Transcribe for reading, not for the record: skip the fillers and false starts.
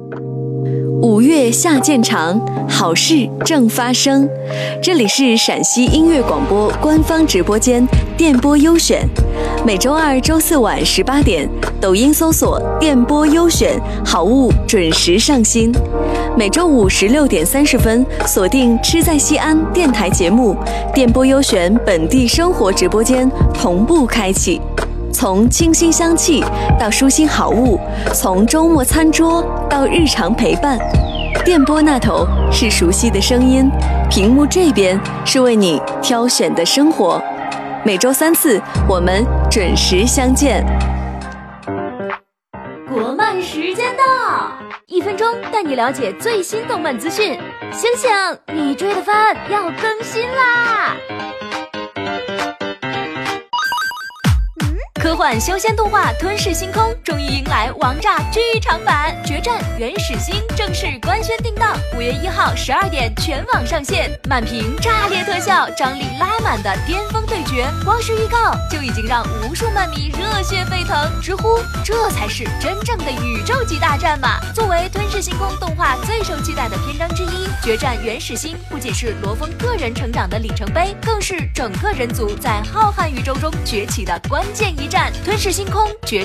5月下渐长，好事正发生。这里是陕西音乐广播官方直播间电波优选，每周2、周4晚18点，抖音搜索电波优选，好物准时上新。每周5 16点30分，锁定吃在西安电台节目，电波优选本地生活直播间同步开启。从清新香气到舒心好物，从周末餐桌到日常陪伴，电波那头是熟悉的声音，屏幕这边是为你挑选的生活。每周3次，我们准时相见。 国漫时间到，1分钟带你了解最新动漫资讯。醒醒，你追的番要更新啦！科幻修仙动画《吞噬星空》终于迎来王炸剧场版《决战原始星》正式官宣定档，5月1号12点全网上线，满屏炸裂特效，张力拉满的巅峰对决，光是预告就已经让无数漫迷热血沸腾，直呼这才是真正的宇宙级大战嘛！作为《吞噬星空》动画最受期待的篇章之一，《决战原始星》不仅是罗峰个人成长的里程碑，更是整个人族在浩瀚宇宙中崛起的关键一战。吞噬星空，